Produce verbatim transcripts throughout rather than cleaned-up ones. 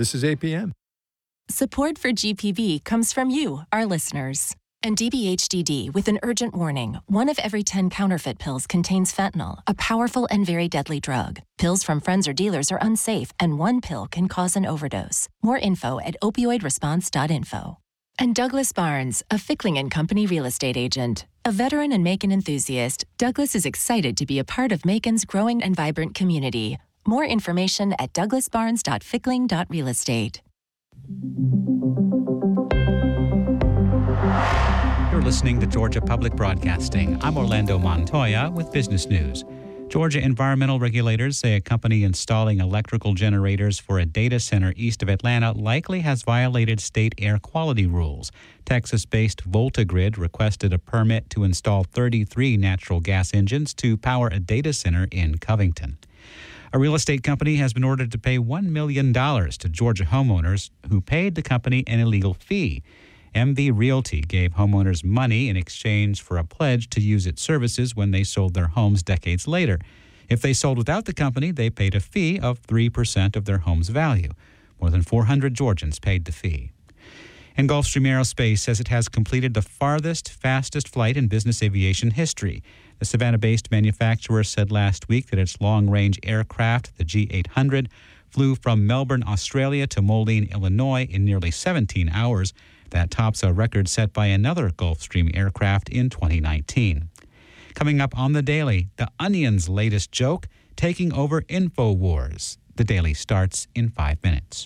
This is A P M. Support for G P B comes from you, our listeners. And D B H D D with an urgent warning. One of every ten counterfeit pills contains fentanyl, a powerful and very deadly drug. Pills from friends or dealers are unsafe, and one pill can cause an overdose. More info at opioid response dot info. And Douglas Barnes, a Fickling and Company real estate agent. A veteran and Macon enthusiast, Douglas is excited to be a part of Macon's growing and vibrant community. More information at douglas barnes dot fickling dot real estate. You're listening to Georgia Public Broadcasting. I'm Orlando Montoya with Business News. Georgia environmental regulators say a company installing electrical generators for a data center east of Atlanta likely has violated state air quality rules. Texas-based VoltaGrid requested a permit to install thirty-three natural gas engines to power a data center in Covington. A real estate company has been ordered to pay one million dollars to Georgia homeowners who paid the company an illegal fee. M V Realty gave homeowners money in exchange for a pledge to use its services when they sold their homes decades later. If they sold without the company, they paid a fee of three percent of their home's value. More than four hundred Georgians paid the fee. And Gulfstream Aerospace says it has completed the farthest, fastest flight in business aviation history. The Savannah-based manufacturer said last week that its long-range aircraft, the G eight hundred, flew from Melbourne, Australia to Moline, Illinois in nearly seventeen hours. That tops a record set by another Gulfstream aircraft in twenty nineteen. Coming up on The Daily, The Onion's latest joke, taking over InfoWars. The Daily starts in five minutes.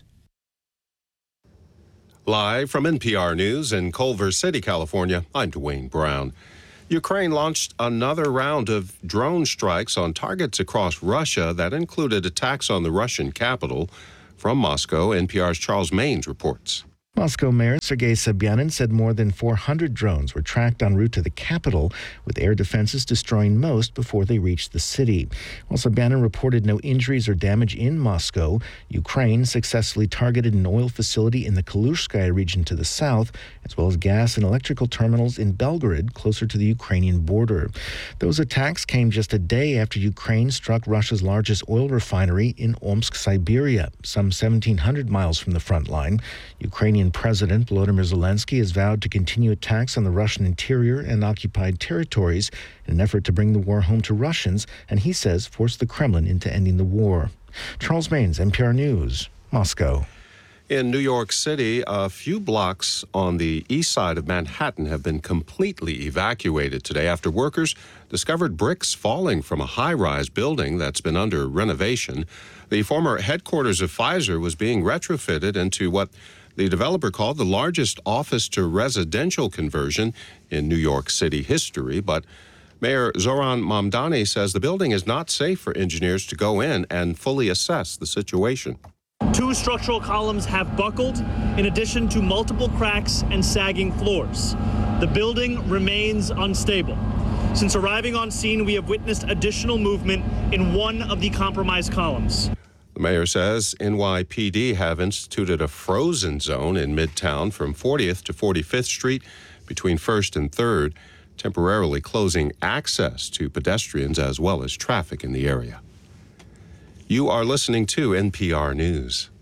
Live from N P R News in Culver City, California, I'm Dwayne Brown. Ukraine launched another round of drone strikes on targets across Russia that included attacks on the Russian capital. From Moscow, N P R's Charles Maines reports. Moscow Mayor Sergei Sobyanin said more than four hundred drones were tracked en route to the capital, with air defenses destroying most before they reached the city. While Sobyanin reported no injuries or damage in Moscow, Ukraine successfully targeted an oil facility in the Kalushskaya region to the south, as well as gas and electrical terminals in Belgorod, closer to the Ukrainian border. Those attacks came just a day after Ukraine struck Russia's largest oil refinery in Omsk, Siberia, some seventeen hundred miles from the front line. Ukrainian President Volodymyr Zelensky has vowed to continue attacks on the Russian interior and occupied territories in an effort to bring the war home to Russians, and he says force the Kremlin into ending the war. Charles Maines, N P R News, Moscow. In New York City, a few blocks on the east side of Manhattan have been completely evacuated today after workers discovered bricks falling from a high-rise building that's been under renovation. The former headquarters of Pfizer was being retrofitted into what the developer called the largest office-to-residential conversion in New York City history. But Mayor Zoran Mamdani says the building is not safe for engineers to go in and fully assess the situation. Two structural columns have buckled, in addition to multiple cracks and sagging floors. The building remains unstable. Since arriving on scene, we have witnessed additional movement in one of the compromised columns. The mayor says N Y P D have instituted a frozen zone in Midtown from fortieth to forty-fifth Street between first and third, temporarily closing access to pedestrians as well as traffic in the area. You are listening to N P R News.